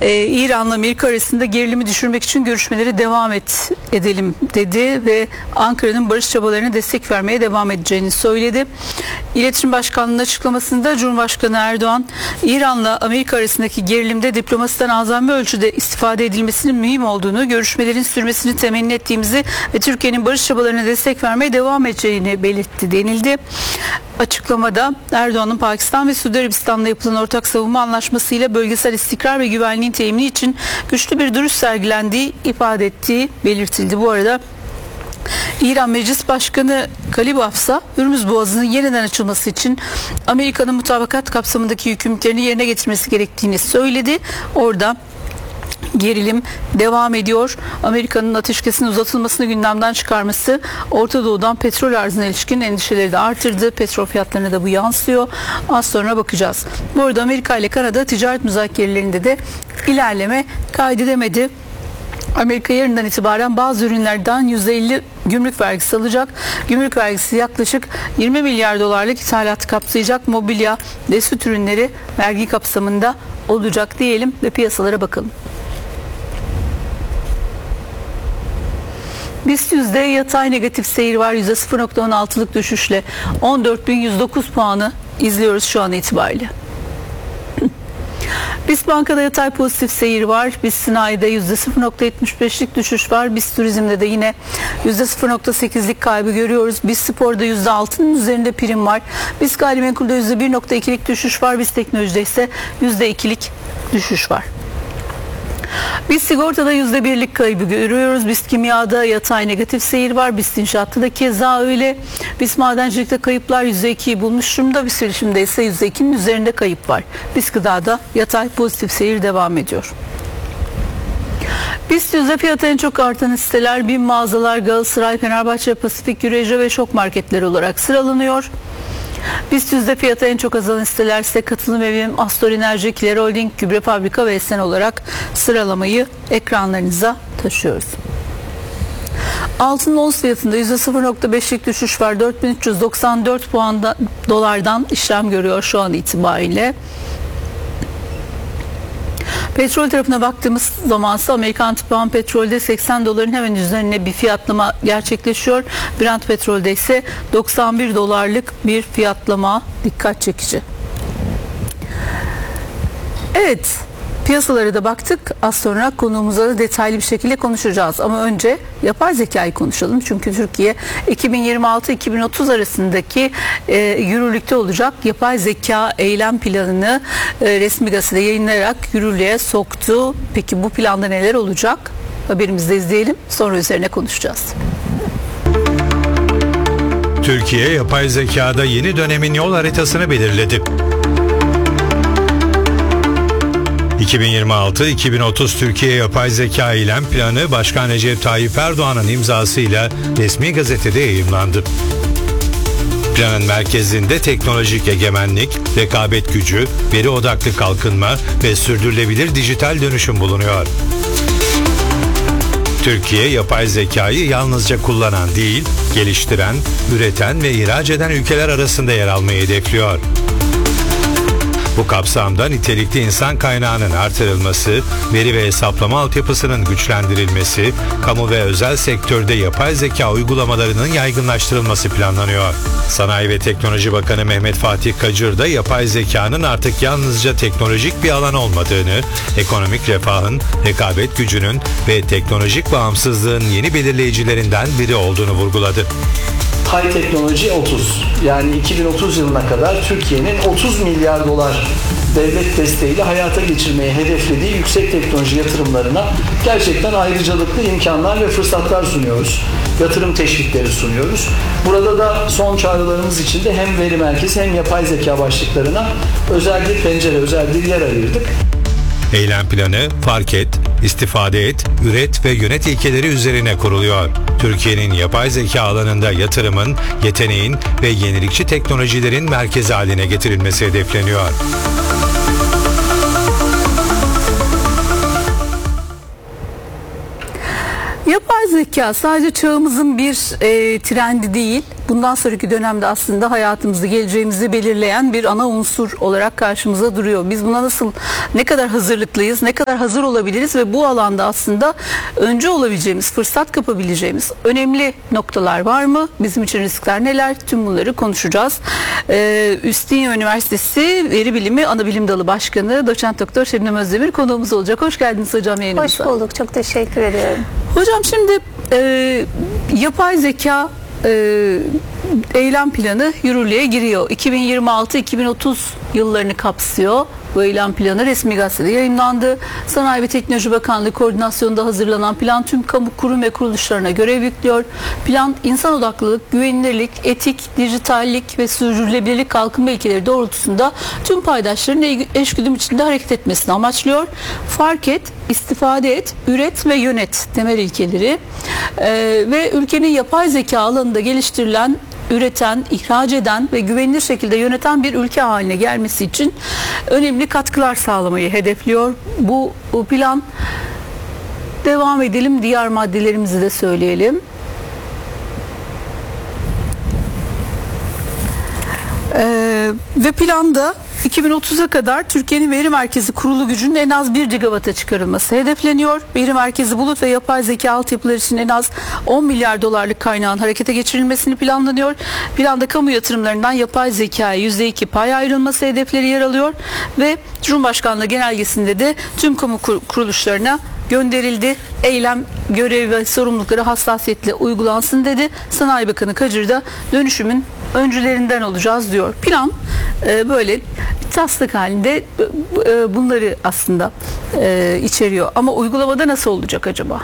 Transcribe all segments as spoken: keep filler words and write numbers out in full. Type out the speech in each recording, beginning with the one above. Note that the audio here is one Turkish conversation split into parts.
e, İran'la Amerika arasında gerilimi düşürmek için görüşmeleri devam et, edelim dedi ve Ankara'nın barış çabalarına destek vermeye devam edeceğini söyledi. İletişim Başkanlığı'nın açıklamasında Cumhurbaşkanı Erdoğan, İran'la Amerika arasındaki gerilimde diplomasiden azami ölçüde istifade edilmesinin mühim olduğunu, görüşmelerin sürmesini temenni ettiğimizi ve Türkiye'nin barış çabalarına destek vermeye devam edeceğini belirtti denildi. Açıklamada Erdoğan'ın Pakistan ve Suudi Arabistan'la yapılan ortak savunma anlaşmasıyla bölgesel istikrar ve güvenliğin temini için güçlü bir duruş sergilendiği ifade ettiği belirtildi. Bu arada İran Meclis Başkanı Kalibaf ise Hürmüz Boğazı'nın yeniden açılması için Amerika'nın mutabakat kapsamındaki yükümlülüklerini yerine getirmesi gerektiğini söyledi. Orada gerilim devam ediyor. Amerika'nın ateşkesin uzatılmasını gündemden çıkarması Orta Doğu'dan petrol arzına ilişkin endişeleri de artırdı. Petrol fiyatlarına da bu yansıyor. Az sonra bakacağız. Bu arada Amerika ile Kanada ticaret müzakerelerinde de ilerleme kaydedemedi. Amerika yarından itibaren bazı ürünlerden yüzde elli gümrük vergisi alacak. Gümrük vergisi yaklaşık yirmi milyar dolarlık ithalatı kapsayacak. Mobilya ve süt ürünleri vergi kapsamında olacak diyelim ve piyasalara bakalım. BIST yüzde yatay negatif seyir var. yüzde sıfır nokta on altılık düşüşle on dört bin yüz dokuz puanı izliyoruz şu an itibariyle. BIST Banka'da yatay pozitif seyir var. BIST Sanayi'de yüzde sıfır nokta yetmiş beşlik düşüş var. BIST Turizm'de de yine yüzde sıfır nokta sekizlik kaybı görüyoruz. BIST Spor'da yüzde altının üzerinde prim var. BIST Gayrimenkul'de yüzde bir nokta ikilik düşüş var. BIST Teknoloji'de ise yüzde ikilik düşüş var. BIST Sigorta'da yüzde birlik kaybı görüyoruz. BIST Kimya'da yatay negatif seyir var. BIST İnşaat'ta da keza öyle. BIST Madencilik'te kayıplar yüzde ikiyi bulmuş durumda. BIST Bilişim'de ise yüzde ikinin üzerinde kayıp var. BIST Gıda'da yatay pozitif seyir devam ediyor. BIST yüzde fiyatı en çok artan hisseler BİM Mağazalar, Galatasaray, Fenerbahçe, Pasifik, Euro ve Şok Marketleri olarak sıralanıyor. BIST yüzde fiyatı en çok azalan hisseler ise Katılım Evim, Astor Enerji, Kiler Holding, Gübre Fabrika ve Esen olarak sıralamayı ekranlarınıza taşıyoruz. Altın ons fiyatında yüzde sıfır nokta beşlik düşüş var. dört bin üç yüz doksan dört puanda, dolardan işlem görüyor şu an itibariyle. Petrol tarafına baktığımız zaman ise Amerikan tüphan petrolde seksen doların hemen üzerine bir fiyatlama gerçekleşiyor. Brent petrolde ise doksan bir dolarlık bir fiyatlama dikkat çekici. Evet, piyasalara da baktık. Az sonra konuğumuza da detaylı bir şekilde konuşacağız. Ama önce yapay zekayı konuşalım. Çünkü Türkiye iki bin yirmi altı iki bin otuz arasındaki e, yürürlükte olacak yapay zeka eylem planını e, resmi gazetede yayınlayarak yürürlüğe soktu. Peki bu planda neler olacak? Haberimizde izleyelim. Sonra üzerine konuşacağız. Türkiye yapay zekada yeni dönemin yol haritasını belirledi. iki bin yirmi altı iki bin otuz Türkiye Yapay Zeka Eylem Planı Başkan Recep Tayyip Erdoğan'ın imzasıyla resmi gazetede yayımlandı. Planın merkezinde teknolojik egemenlik, rekabet gücü, veri odaklı kalkınma ve sürdürülebilir dijital dönüşüm bulunuyor. Türkiye yapay zekayı yalnızca kullanan değil, geliştiren, üreten ve ihraç eden ülkeler arasında yer almayı hedefliyor. Bu kapsamda nitelikli insan kaynağının artırılması, veri ve hesaplama altyapısının güçlendirilmesi, kamu ve özel sektörde yapay zeka uygulamalarının yaygınlaştırılması planlanıyor. Sanayi ve Teknoloji Bakanı Mehmet Fatih Kacır da yapay zekanın artık yalnızca teknolojik bir alan olmadığını, ekonomik refahın, rekabet gücünün ve teknolojik bağımsızlığın yeni belirleyicilerinden biri olduğunu vurguladı. High Teknoloji otuz, yani iki bin otuz yılına kadar Türkiye'nin otuz milyar dolar devlet desteğiyle hayata geçirmeyi hedeflediği yüksek teknoloji yatırımlarına gerçekten ayrıcalıklı imkanlar ve fırsatlar sunuyoruz. Yatırım teşvikleri sunuyoruz. Burada da son çağrılarımız içinde hem veri merkezi hem yapay zeka başlıklarına özel bir pencere, özel bir yer ayırdık. Eylem planı fark et, istifade et, üret ve yönet ilkeleri üzerine kuruluyor. Türkiye'nin yapay zeka alanında yatırımın, yeteneğin ve yenilikçi teknolojilerin merkezi haline getirilmesi hedefleniyor. Yapay zeka sadece çağımızın bir e, trendi değil, bundan sonraki dönemde aslında hayatımızı, geleceğimizi belirleyen bir ana unsur olarak karşımıza duruyor. Biz buna nasıl, ne kadar hazırlıklıyız, ne kadar hazır olabiliriz ve bu alanda aslında önce olabileceğimiz, fırsat kapabileceğimiz önemli noktalar var mı? Bizim için riskler neler? Tüm bunları konuşacağız. Ee, Üstünya Üniversitesi Veri Bilimi Anabilim Dalı Başkanı Doçent Doktor Şebnem Özdemir konuğumuz olacak. Hoş geldiniz hocam yayınımıza. Hoş bulduk. Çok teşekkür ediyorum. Hocam şimdi e, yapay zeka e, eylem planı yürürlüğe giriyor. iki bin yirmi altı iki bin otuz yıllarını kapsıyor. Bu eylem planı resmi gazetede yayınlandı. Sanayi ve Teknoloji Bakanlığı koordinasyonunda hazırlanan plan tüm kamu kurum ve kuruluşlarına görev yüklüyor. Plan insan odaklılık, güvenilirlik, etik, dijitallik ve sürdürülebilirlik kalkınma ilkeleri doğrultusunda tüm paydaşların eşgüdüm içinde hareket etmesini amaçlıyor. Fark et, istifade et, üret ve yönet temel ilkeleri ee, ve ülkenin yapay zeka alanında geliştirilen, üreten, ihraç eden ve güvenilir şekilde yöneten bir ülke haline gelmesi için önemli katkılar sağlamayı hedefliyor. Bu, bu plan, devam edelim, diğer maddelerimizi de söyleyelim. Ee, ve planda iki bin otuza kadar Türkiye'nin veri merkezi kurulu gücünün en az bir gigawata çıkarılması hedefleniyor. Veri merkezi bulut ve yapay zeka altyapıları için en az on milyar dolarlık kaynağın harekete geçirilmesini planlanıyor. Planda kamu yatırımlarından yapay zekaya yüzde iki pay ayrılması hedefleri yer alıyor ve Cumhurbaşkanlığı genelgesinde de tüm kamu kuruluşlarına gönderildi. Eylem, görev ve sorumlulukları hassasiyetle uygulansın dedi. Sanayi Bakanı Kacır da dönüşümün öncülerinden olacağız diyor. Plan e, böyle taslak halinde e, bunları aslında e, içeriyor. Ama uygulamada nasıl olacak acaba?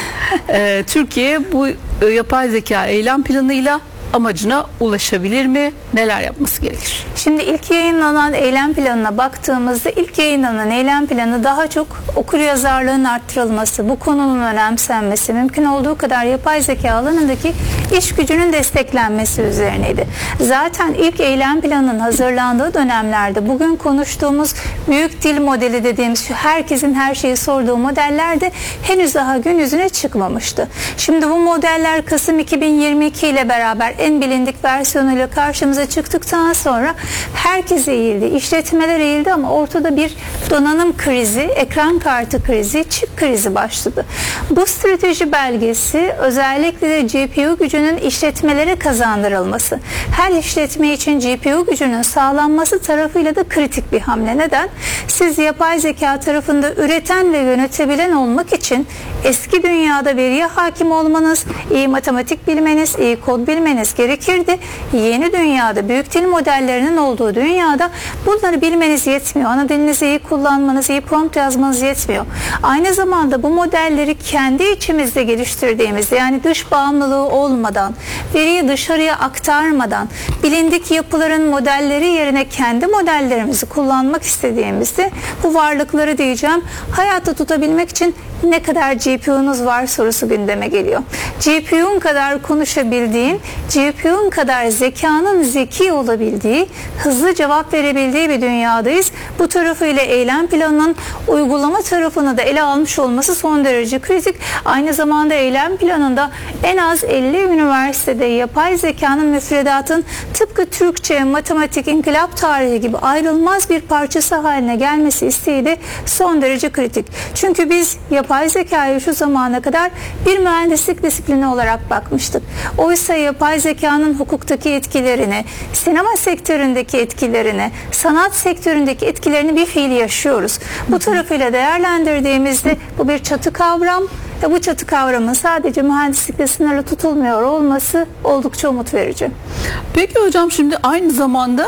e, Türkiye bu e, yapay zeka eylem planıyla amacına ulaşabilir mi? Neler yapması gerekir? Şimdi ilk yayınlanan eylem planına baktığımızda ilk yayınlanan eylem planı daha çok okuryazarlığın arttırılması, bu konunun önemsenmesi, mümkün olduğu kadar yapay zeka alanındaki iş gücünün desteklenmesi üzerineydi. Zaten ilk eylem planının hazırlandığı dönemlerde bugün konuştuğumuz büyük dil modeli dediğimiz şu herkesin her şeyi sorduğu modeller de henüz daha gün yüzüne çıkmamıştı. Şimdi bu modeller Kasım iki bin yirmi iki ile beraber en bilindik versiyonuyla karşımıza çıktıktan sonra herkes eğildi, işletmeler eğildi ama ortada bir donanım krizi, ekran kartı krizi, çip krizi başladı. Bu strateji belgesi özellikle de G P U gücünün işletmelere kazandırılması, her işletme için G P U gücünün sağlanması tarafıyla da kritik bir hamle. Neden? Siz yapay zeka tarafında üreten ve yönetebilen olmak için eski dünyada veriye hakim olmanız, iyi matematik bilmeniz, iyi kod bilmeniz gerekirdi. Yeni dünyada, büyük dil modellerinin olduğu dünyada bunları bilmeniz yetmiyor. Ana dilinizi iyi kullanmanız, iyi prompt yazmanız yetmiyor. Aynı zamanda bu modelleri kendi içimizde geliştirdiğimizde, yani dış bağımlılığı olmadan, veriyi dışarıya aktarmadan, bilindik yapıların modelleri yerine kendi modellerimizi kullanmak istediğimizde bu varlıkları diyeceğim hayatta tutabilmek için ne kadar G P U'nuz var sorusu gündeme geliyor. G P U'un kadar konuşabildiğin, G P U'un kadar zekanın zeki olabildiği, hızlı cevap verebildiği bir dünyadayız. Bu tarafıyla eylem planının uygulama tarafını da ele almış olması son derece kritik. Aynı zamanda eylem planında en az elli üniversitede yapay zekanın müfredatın tıpkı Türkçe, matematik, inkılap tarihi gibi ayrılmaz bir parçası haline gelmesi isteği de son derece kritik. Çünkü biz yapay zekaya şu zamana kadar bir mühendislik disiplini olarak bakmıştık. Oysa yapay zekanın hukuktaki etkilerini, sinema sektöründeki etkilerini, sanat sektöründeki etkilerini bir fiil yaşıyoruz. Bu tarafıyla değerlendirdiğimizde bu bir çatı kavram ve bu çatı kavramın sadece mühendislikle sınırlı tutulmuyor olması oldukça umut verici. Peki hocam, şimdi aynı zamanda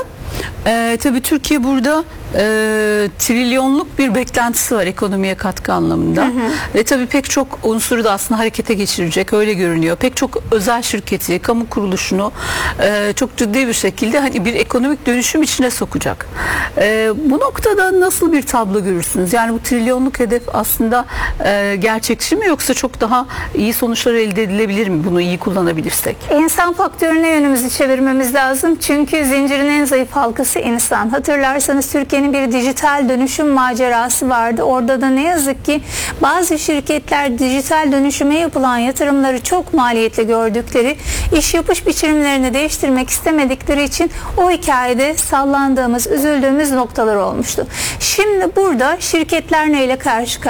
e, tabii Türkiye burada e, trilyonluk bir beklentisi var ekonomiye katkı anlamında. Hı hı. Ve tabii pek çok unsuru da aslında harekete geçirecek, öyle görünüyor. Pek çok özel şirketi, kamu kuruluşunu e, çok ciddi bir şekilde hani bir ekonomik dönüşüm içine sokacak. E, bu noktada nasıl bir tablo görürsünüz? Yani bu trilyonluk hedef aslında e, gerçekçi mi, yoksa çok daha iyi sonuçlar elde edilebilir mi bunu iyi kullanabilirsek? İnsan faktörüne yönümüzü çevirmemiz lazım. Çünkü zincirin en zayıf halkası insan. Hatırlarsanız Türkiye'nin Türkiye'nin bir dijital dönüşüm macerası vardı. Orada da ne yazık ki bazı şirketler dijital dönüşüme yapılan yatırımları çok maliyetli gördükleri, iş yapış biçimlerini değiştirmek istemedikleri için o hikayede sallandığımız, üzüldüğümüz noktalar olmuştu. Şimdi burada şirketler neyle karşı karşıya?